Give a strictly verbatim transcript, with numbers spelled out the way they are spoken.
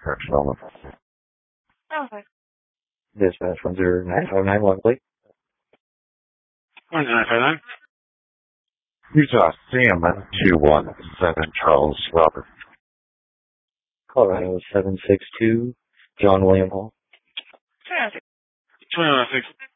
Correctional. Okay. Dispatch one zero nine five nine one, please. one zero nine five nine. Utah Salmon two one seven Charles Robert. Colorado seven six two John William Hall. Sure. twenty-one oh six.